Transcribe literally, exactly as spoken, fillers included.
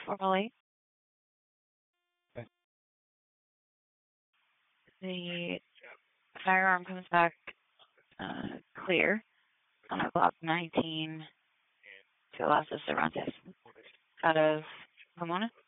formally. Okay. The firearm comes back uh, clear on a Glock nineteen to Los Cervantes out of Pomona.